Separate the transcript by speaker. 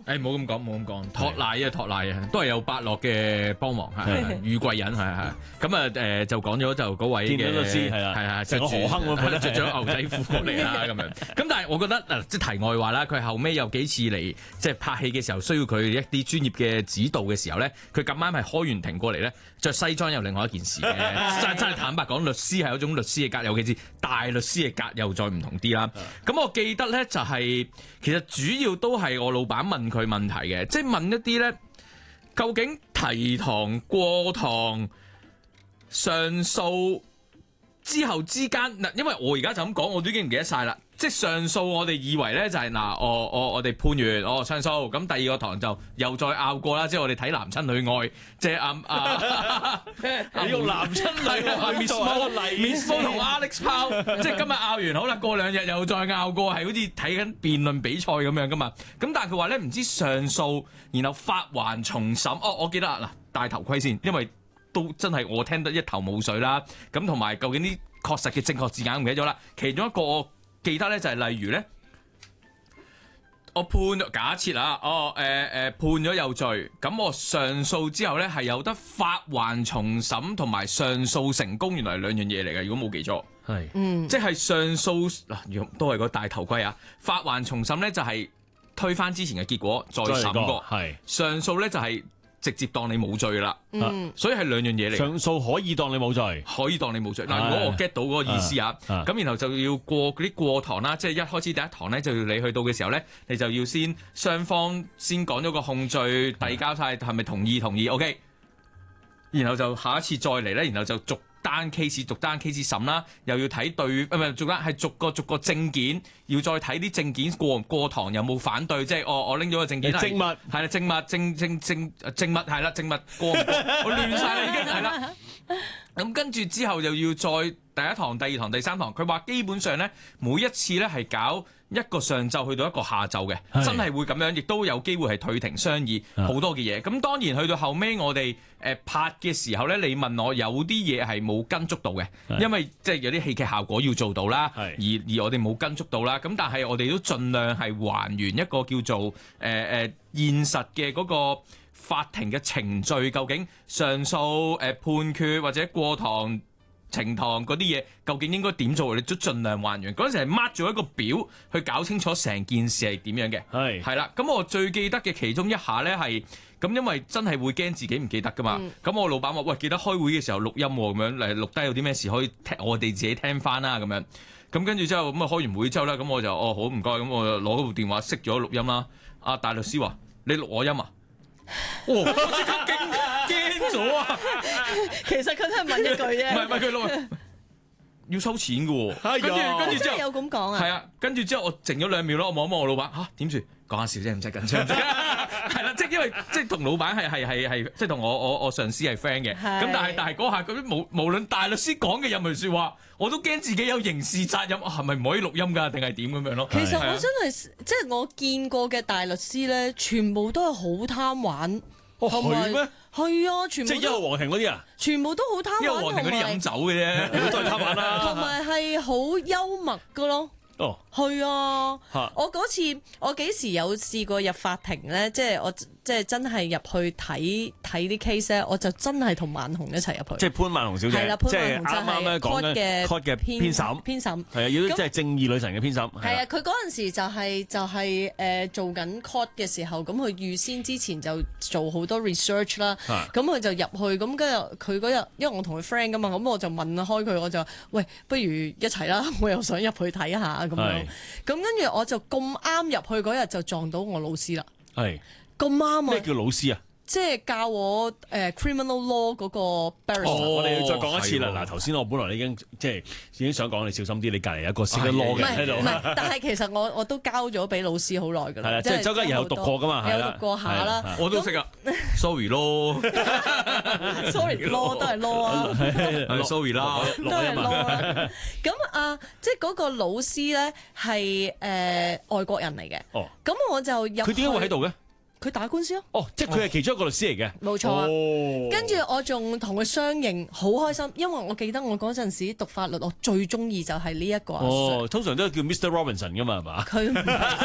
Speaker 1: 誒冇咁講，冇咁講，托賴啊，都係有伯樂嘅幫忙，係遇貴人係咁啊就講咗就嗰位嘅
Speaker 2: 見到律師係啦，
Speaker 1: 係
Speaker 2: 成個河坑咁
Speaker 1: 着咗牛仔褲過嚟啦咁樣。咁但係我覺得即係題外話啦，佢後尾有幾次嚟即係拍戲嘅時候，需要佢一啲專業嘅指導嘅時候咧，佢咁啱係開完庭過嚟咧，着西裝又另外一件事嘅。真係坦白講，律師係一種律師嘅格，尤其是大律師嘅格又再唔同啲啦。咁我記得咧就係其實主要都係我老闆問佢問題嘅，即係問一啲咧，究竟提堂、過堂、上訴之後之間嗱，因為我而家就咁講，我都已經唔記得晒啦。即係上訴，我哋以為咧就係我哋判完，上訴，咁第二個堂就又再拗過啦。即係我哋睇男親女愛，即係
Speaker 2: 你用男親女愛
Speaker 1: Miss Mo 同 Alex Powell， 即係今日拗完好啦，過2日又再拗過，係好似睇緊辯論比賽咁樣噶嘛。咁但係佢話咧唔知上訴，然後發還重審。我記得嗱，戴頭盔先，因為都真係我聽得一頭霧水啦。咁同埋究竟啲確實嘅正確字眼唔記得咗啦。其中一個我記得咧就係例如咧，我判假設啦，判咗有罪，咁我上訴之後咧係有得發還重審同埋上訴成功，原來係兩樣嘢嚟嘅，如果冇記錯，係，即係上訴嗱，都係個大頭盔啊，發還重審咧就係推翻之前嘅結果再審過，係上訴咧就係直接當你冇罪啦，所以係兩樣嘢嚟。
Speaker 2: 上訴可以當你冇罪，
Speaker 1: 可以當你冇罪。嗱，如果我 get 到嗰個意思啊，咁然後就要過嗰啲過堂啦，即係一開始第一堂咧，就要你去到嘅時候咧，你就要先雙方先講咗個控罪，遞交晒係咪同意 ，OK， 然後就下一次再嚟咧，然後就逐單 case 審啦，又要睇對，唔係逐個證件，要再睇啲證件過堂有冇反對，即係我拎咗個證件
Speaker 2: 證物
Speaker 1: 係啦，證物係啦，證物過唔過，我亂晒啦已經係啦。咁跟住之後又要再第一堂、第二堂、第三堂，佢話基本上咧每一次咧係搞一個上晝去到一個下晝嘅，真係會咁樣，亦都有機會係退庭商議好多嘅嘢。咁當然去到後尾我哋拍嘅時候咧，你問我有啲嘢係冇跟足到嘅，因為即係有啲戲劇效果要做到啦，而我哋冇跟足到啦。咁但係我哋都盡量係還原一個叫做現實嘅嗰個法庭嘅程序，究竟上訴、判決或者過堂、呈堂嗰啲嘢，究竟應該點做？你都盡量還原。嗰陣時係 mark 咗一個表去搞清楚成件事係點樣嘅。係啦，咁我最記得嘅其中一下咧係咁，因為真係會驚自己唔記得噶嘛。咁我老闆話：喂，記得開會嘅時候錄音喎，咁樣嚟錄低有啲咩事可以聽，我哋自己聽翻啦咁樣。咁跟住之後咁啊開完會之後咧，咁我就好唔該，咁我就攞嗰部電話熄咗錄音啦。阿大律師話：你錄我音啊？我即刻驚咗啊！
Speaker 3: 其實佢都係問一句啫，
Speaker 1: 唔係佢錄要收錢嘅喎，跟住之後
Speaker 3: 有咁講啊？
Speaker 1: 係啊，跟住之後我靜咗2秒咯，我望一望我老闆嚇點算？講下笑啫，唔使緊張。係啦，即係因為即係同老闆係即係同我上司係 friend 嘅，咁但係嗰下嗰啲無論大律師講嘅任何説話，我都驚自己有刑事責任，係咪唔可以錄音㗎？定係點咁樣咯？
Speaker 3: 其實我真係即係我見過嘅大律師咧，全部都係好貪玩。
Speaker 2: 係咩？
Speaker 3: 係啊，全部
Speaker 2: 即係一號皇庭嗰啲啊，
Speaker 3: 全部都好貪玩。
Speaker 1: 一號皇庭嗰啲飲酒嘅啫，
Speaker 2: 都係貪玩啦。
Speaker 3: 同埋係好幽默㗎咯。
Speaker 2: 哦，
Speaker 3: 係啊！我嗰次我幾時有試過入法庭咧？即係我即係真係入去睇啲 case 咧，我就真係同萬紅一齊入去。
Speaker 2: 即係潘萬紅小姐，
Speaker 3: 係啦，潘
Speaker 2: 即係
Speaker 3: 萬紅
Speaker 2: 啱啱咧講嘅 court 嘅編審，係啊，要即係正義女神嘅編審。
Speaker 3: 係啊，佢嗰陣時就係做緊 court 嘅時候，咁佢預先之前就做好多 research 啦。咁佢就入去，咁跟住佢嗰日，因為我同佢 friend 噶嘛，咁我就問開佢，我就話：喂，不如一齊啦！我又想入去睇下咁樣。咁跟住我就咁啱入去嗰日就撞到我老師啦。係咁啱啊！
Speaker 2: 咩叫老師啊？
Speaker 3: 即係教我criminal law 嗰個 barrister。
Speaker 2: 我哋要再講一次啦。嗱，頭先我本來已經想講你小心啲，你隔離有一個識得 law 嘅喺度。
Speaker 3: 唔係，但係其實我都交咗俾老師好耐㗎啦。
Speaker 2: 係啦，即係周家怡有讀過㗎嘛，
Speaker 3: 有讀過下啦。
Speaker 1: 我都識啊。Sorry 咯
Speaker 3: ，sorry 咯，都係 law 啊。
Speaker 1: Sorry 啦，
Speaker 3: 都係 law 啦。咁即係嗰個老師咧係外國人嚟嘅。哦。咁我就入。
Speaker 2: 佢點解會喺度嘅？
Speaker 3: 佢打官司咯。
Speaker 2: 哦，即係佢係其中一個律師嚟嘅。
Speaker 3: 冇錯啊。跟住我仲同佢相認，好開心，因為我記得我嗰陣時讀法律，我最中意就係呢一個。
Speaker 2: 哦，通常都係叫 Mr. Robinson 噶嘛，係嘛？
Speaker 3: 佢